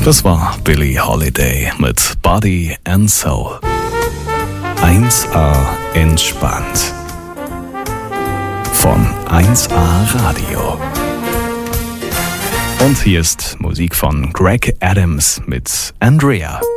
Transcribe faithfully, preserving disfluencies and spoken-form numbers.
Das war Billie Holiday mit Body and Soul. eins A entspannt. Von eins A Radio. Und hier ist Musik von Greg Adams mit Andrea.